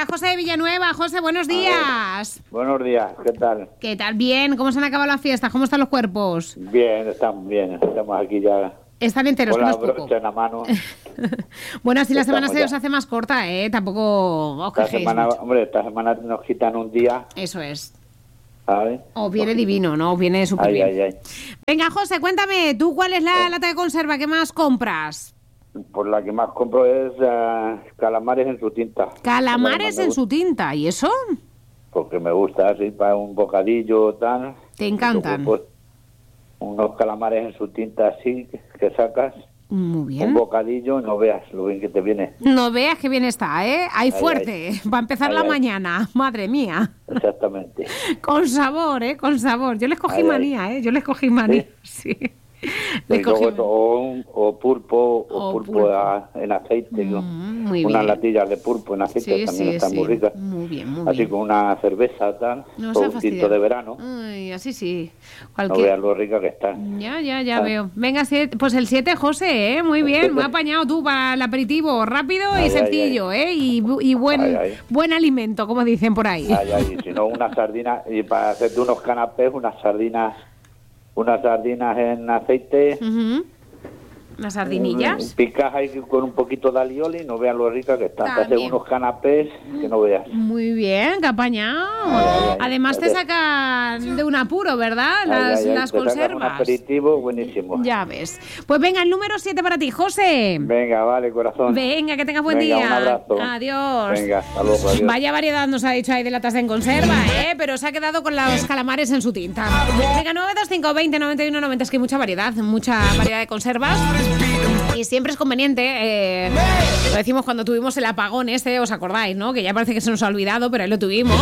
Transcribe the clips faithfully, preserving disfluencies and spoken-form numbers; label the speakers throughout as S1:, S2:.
S1: para José de Villanueva. José, buenos días.
S2: Buenos días, ¿qué tal?
S1: ¿Qué tal? Bien, ¿cómo se han acabado las fiestas? ¿Cómo están los cuerpos?
S2: Bien, estamos bien, estamos aquí ya.
S1: Están enteros,
S2: con
S1: que
S2: la
S1: no es poco.
S2: brocha en la mano.
S1: Bueno, así la semana
S2: Estamos
S1: se
S2: ya.
S1: os hace más corta, ¿eh? Tampoco os
S2: Esta
S1: quejéis
S2: semana,
S1: mucho.
S2: hombre, esta semana nos quitan un día,
S1: Eso es.
S2: ¿sabes?
S1: Os viene divino, ¿no? Os viene súper
S2: Ay,
S1: bien.
S2: ay, ay.
S1: Venga, José, cuéntame, ¿tú cuál es la lata de conserva que más compras?
S2: Por la que más compro es uh, calamares en su tinta.
S1: Calamares
S2: Me
S1: en
S2: gusta,
S1: su tinta, ¿y eso?
S2: Porque me gusta así para un bocadillo o tal.
S1: Te encantan.
S2: Pues, unos calamares en su tinta así que sacas.
S1: Muy
S2: Un
S1: bien.
S2: bocadillo, no veas lo bien que te viene.
S1: No veas qué bien está, ¿eh? Ahí
S2: Ay,
S1: fuerte.
S2: ay.
S1: Va a empezar
S2: Ay,
S1: la
S2: ay.
S1: mañana. Madre mía.
S2: Exactamente.
S1: Con sabor, ¿eh? Con sabor. Yo les cogí
S2: Ay, ay.
S1: manía, ¿eh? Yo les cogí manía. Sí. Les
S2: Y
S1: cogí
S2: luego,
S1: manía.
S2: o, un- o pulpo, o,
S1: O
S2: pulpo,
S1: pulpo.
S2: a- en aceite, ¿no?
S1: Mm, muy
S2: Unas
S1: bien.
S2: latillas de pulpo en aceite
S1: Sí,
S2: también
S1: sí,
S2: están
S1: sí.
S2: muy ricas.
S1: Muy bien, muy
S2: Así
S1: bien.
S2: con una cerveza, tal,
S1: No
S2: o
S1: se ha
S2: un tinto
S1: fastidiado.
S2: de verano,
S1: Ay, así sí.
S2: no
S1: Cualquier...
S2: veas lo rica que está.
S1: Ya, ya, ya
S2: Ah.
S1: veo. Venga, siete- pues el siete, José, ¿eh? Muy
S2: El
S1: bien.
S2: siete.
S1: Me ha apañado tú para el aperitivo. Rápido y
S2: Ay, ay,
S1: sencillo, ¿eh? Y, bu- y buen,
S2: Ay, ay.
S1: buen alimento, como dicen por ahí.
S2: Ay, ay, y si no, unas sardinas, y para hacerte unos canapés, unas sardinas, unas sardinas en aceite,
S1: Ujú. Las sardinillas.
S2: picas ahí con un poquito de alioli, no veas lo rica que está. Te haces
S1: También.
S2: unos canapés que no veas.
S1: Muy bien, que apañado.
S2: Ay, ay, ay.
S1: Además te
S2: Ay,
S1: sacan de un apuro, ¿verdad?
S2: Ay,
S1: Las,
S2: ay, ay,
S1: las
S2: te sacas un
S1: conservas.
S2: aperitivo buenísimo.
S1: Ya ves. Pues venga, el número siete para ti, José.
S2: Venga, vale, corazón.
S1: Venga, que tengas buen
S2: Venga,
S1: día.
S2: un abrazo.
S1: Adiós.
S2: Venga, hasta luego, adiós.
S1: Vaya variedad nos ha dicho ahí de latas en conserva, ¿eh? Pero se ha quedado con los calamares en su tinta. Venga, nueve dos cinco veinte noventa y uno noventa. Es que hay mucha variedad, mucha variedad de conservas. Y siempre es conveniente, eh, lo decimos cuando tuvimos el apagón este, ¿os acordáis, no? Que ya parece que se nos ha olvidado, pero ahí lo tuvimos.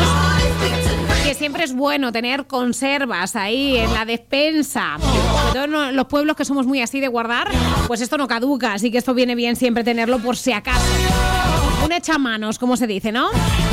S1: Que siempre es bueno tener conservas ahí en la despensa. Sobre todo en los pueblos que somos muy así de guardar, pues esto no caduca, así que esto viene bien siempre tenerlo por si acaso. Un echamanos, como se dice, ¿no?